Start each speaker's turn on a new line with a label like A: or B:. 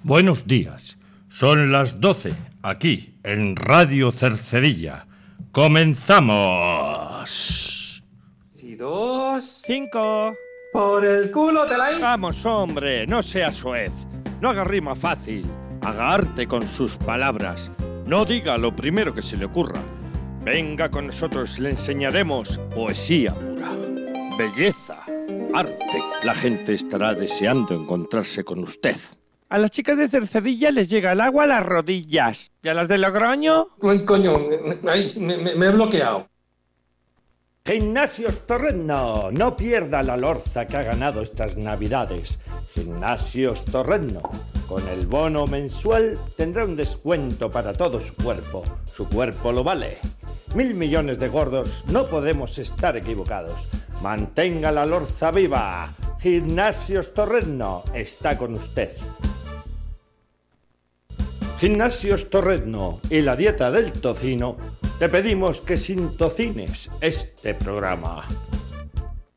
A: Buenos días. Son las 12, aquí, en Radio Cercedilla. ¡Comenzamos!
B: Si 2...
C: 5.
B: ¡Por el culo te la...
C: Vamos, hombre, no seas soez. No haga rima fácil. Haga arte con sus palabras. No diga lo primero que se le ocurra. Venga con nosotros, le enseñaremos poesía pura. Belleza, arte. La gente estará deseando encontrarse con usted. A las chicas de Cercedilla les llega el agua a las rodillas. ¿Y a las de Logroño?
B: Uy, coño, ay, me he bloqueado.
C: Gimnasios Torreno, no pierda la lorza que ha ganado estas navidades. Gimnasios Torreno, con el bono mensual tendrá un descuento para todo su cuerpo. Su cuerpo lo vale. 1.000 millones de gordos, no podemos estar equivocados. Mantenga la lorza viva. Gimnasios Torreno está con usted. Gimnasios Torreno y la dieta del tocino, te pedimos que sin tocines este programa.